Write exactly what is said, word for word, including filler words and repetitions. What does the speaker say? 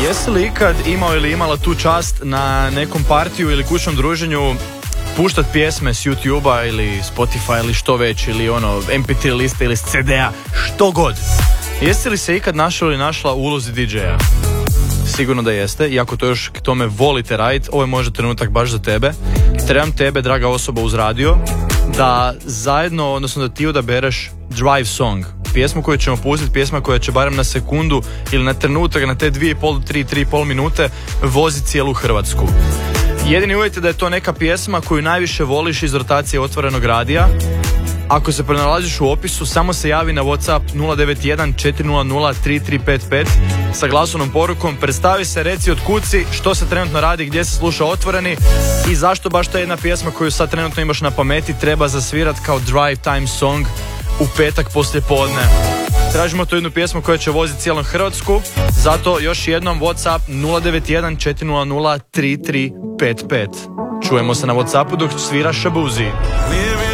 Jesi li ikad imao ili imala tu čast na nekom partiju ili kućnom druženju puštat pjesme s YouTube-a ili Spotify ili što već, ili ono em pe tri liste ili s ce de a, što god? Jeste li se ikad našao ili našla u ulozi di džeja? Sigurno da jeste, i ako to još k tome volite raditi, ovo je možda trenutak baš za tebe. Trebam tebe, draga osoba uz radio, da zajedno, odnosno da ti odabereš drive song, pjesmu koju ćemo pustiti, pjesma koja će barem na sekundu ili na trenutak, na te dvije i pol, tri, tri i pol minute vozi cijelu Hrvatsku. Jedini uvjet je da je to neka pjesma koju najviše voliš iz rotacije Otvorenog radija. Ako se pronalaziš u opisu, samo se javi na WhatsApp nula devet jedan četiri nula nula tri tri pet pet sa glasovnom porukom, predstavi se, reci od kud si, što se trenutno radi, gdje se sluša Otvoreni i zašto baš ta jedna pjesma koju sad trenutno imaš na pameti treba zasvirat kao drive time song u petak poslije podne. Tražimo tu jednu pjesmu koja će voziti cijelom Hrvatsku, zato još jednom WhatsApp nula devet jedan četiri nula nula tri tri pet pet. Čujemo se na WhatsAppu dok svira Shabuzi.